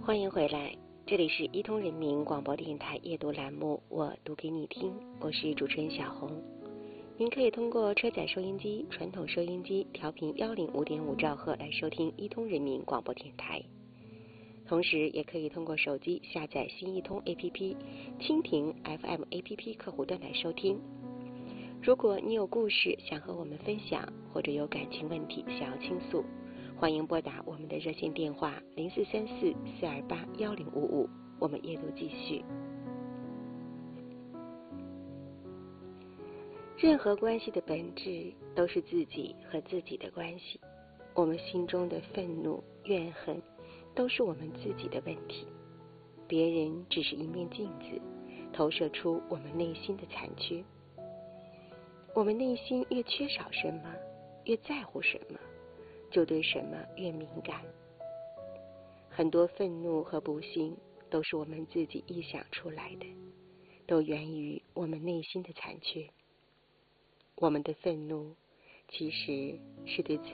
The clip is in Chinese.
欢迎回来，这里是伊通人民广播电台夜读栏目，我读给你听，我是主持人小红。您可以通过车载收音机、传统收音机调频105.5兆赫来收听伊通人民广播电台，同时也可以通过手机下载新伊通 APP、蜻蜓 FM APP 客户端来收听。如果你有故事想和我们分享，或者有感情问题想要倾诉，欢迎拨打我们的热线电话0434-428-1055，我们夜读继续。任何关系的本质都是自己和自己的关系，我们心中的愤怒、怨恨都是我们自己的问题，别人只是一面镜子，投射出我们内心的残缺。我们内心越缺少什么，越在乎什么，就对什么越敏感。很多愤怒和不幸都是我们自己臆想出来的，都源于我们内心的残缺。我们的愤怒其实是对自